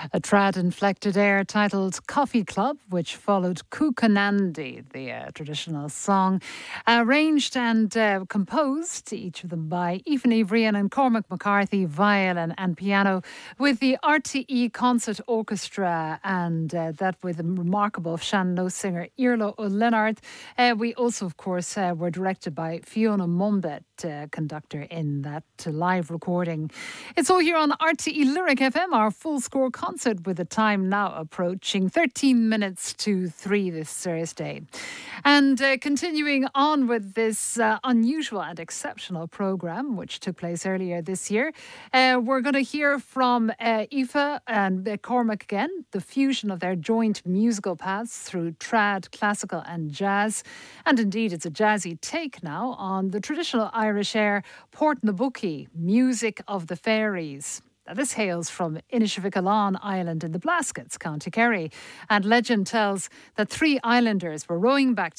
A trad-inflected air titled Coffee Club, which followed Cucanandi, the traditional song, arranged and composed, each of them by Aoife Ní Bhríon and Cormac McCarthy, violin and piano, with the RTE Concert Orchestra, and that with the remarkable Shannon singer Irlo O'Leonard. We also, of course, were directed by Fiona Mumbet, conductor in that live recording. It's all here on RTE Lyric FM, our full score concert, with the time now approaching 13 minutes to 3 this Thursday. And continuing on with this unusual and exceptional programme, which took place earlier this year, we're going to hear from Aoife and Cormac again, the fusion of their joint musical paths through trad, classical and jazz. And indeed, it's a jazzy take now on the traditional Irish air Port na Buckie, Music of the Fairies. Now, this hails from Inishvicalan Island in the Blaskets, County Kerry, and legend tells that 3 islanders were rowing back